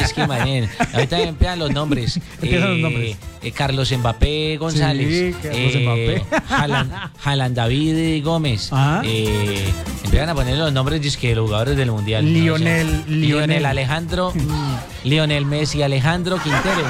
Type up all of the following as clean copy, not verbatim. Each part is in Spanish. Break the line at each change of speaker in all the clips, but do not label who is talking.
es que imagínense. Ahorita empiezan los nombres.
Empiezan los nombres.
Carlos Mbappé González.
Sí, Carlos Mbappé.
Haaland David Gómez.
Ajá.
Empiezan a poner los nombres de los jugadores del mundial. Lionel Alejandro. Lionel Messi Alejandro Quintero.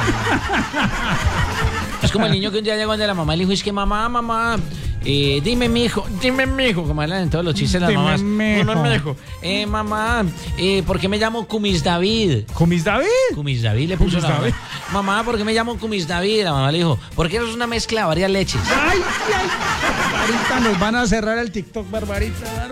Es como el niño que un día llegó donde la mamá y le dijo, es que mamá, dime mijo, como hablan en todos los chistes las mamás. Dime mijo. Mamá, ¿por qué me llamo Cumis David?
¿Cumis David?
Cumis David le puso
Cumis
la
David.
mamá, ¿por qué me llamo Cumis David? La mamá le dijo, porque eres una mezcla de varias leches.
Ay, Barbarita, nos van a cerrar el TikTok, Barbarita.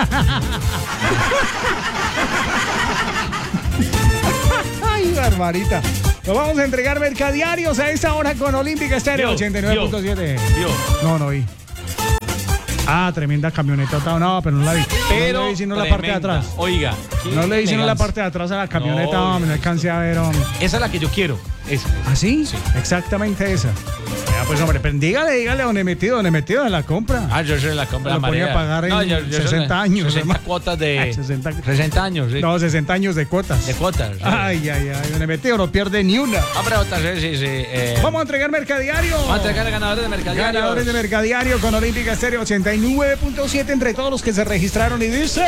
Ay, Barbarita. Nos vamos a entregar mercadiarios a esta hora con Olímpica Estéreo 89.7. No vi. Tremenda camioneta. No, pero no la vi.
Pero
no le vi sino la parte de atrás.
Oiga.
No le vi sino la parte de atrás a la camioneta. No, me alcancé a ver.
Esa es la que yo quiero. Esa.
¿Ah, sí? Exactamente esa. Ya, pues, hombre, dígale donde metido de la compra.
Yo soy la compra.
Lo ponía a pagar en 60 años.
60 cuotas de... 60 años, sí.
No, 60 años de cuotas.
De cuotas. Sí.
Ay, donde metido no pierde ni una.
Sí.
Vamos a entregar mercadiario.
Vamos a entregar ganadores de mercadiario.
Ganadores de mercadiario con Olímpica Estéreo 89.7 entre todos los que se registraron. Y dice...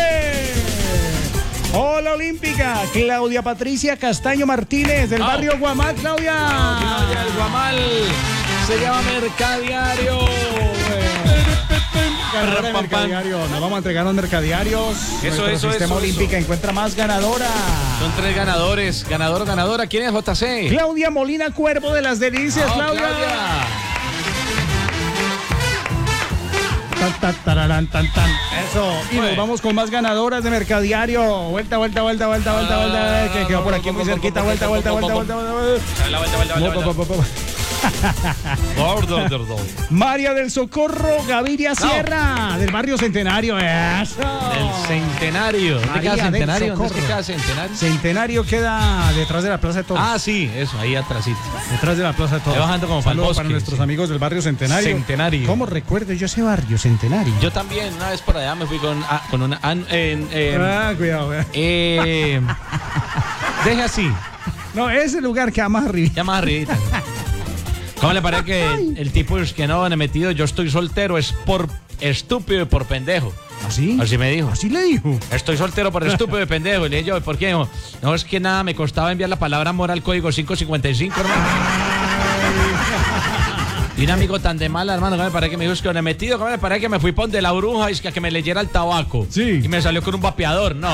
Hola Olímpica, Claudia Patricia Castaño Martínez del barrio Guamal. Claudia
del Guamal se llama mercadiario.
Ganadora de mercadiario. Nos vamos a entregar los mercadiarios. Nuestro sistema Olímpica encuentra más ganadora.
Son 3 ganadores. Ganadora. ¿Quién es, JC?
Claudia Molina Cuervo de Las Delicias. Claudia. Eso. Y nos vamos con más ganadoras de mercadiario. Vuelta. Que quedó por aquí muy cerquita. Vuelta. María del Socorro Gaviria Sierra del barrio Centenario. Eso.
Del Centenario. ¿Dónde queda Centenario? ¿Dónde queda Centenario?
Centenario queda detrás de la Plaza de Toros.
Sí, eso, ahí atrásito.
Detrás de la Plaza de Toros.
Bajando como para el bosque.
Para nuestros amigos del barrio Centenario. ¿Cómo recuerdo yo ese barrio, Centenario?
Yo también, una vez por allá me fui con una...
cuidado.
Deje así.
No, ese lugar queda más arriba.
Ya más arribita. ¿Cómo le parece que el tipo es que no han metido? Yo estoy soltero, es por estúpido y por pendejo.
¿Así?
Así me dijo.
¿Así le dijo?
Estoy soltero por estúpido y pendejo. Y le dije yo, ¿por qué? No, es que nada, me costaba enviar la palabra amor al código 555, hermano. Y un amigo tan de mala, hermano, ¿cómo me parece que me dijo? Es que no he metido, ¿cómo me parece que me fui pon de la bruja y es que me leyera el tabaco?
Sí.
Y me salió con un vapeador, no.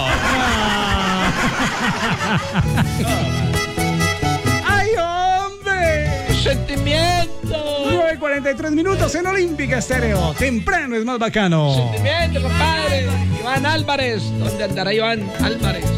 Sentimiento.
9:43 minutos en Olímpica Estéreo. Temprano es más bacano.
Sentimiento, compadre. Iván Álvarez. ¿Dónde andará Iván Álvarez?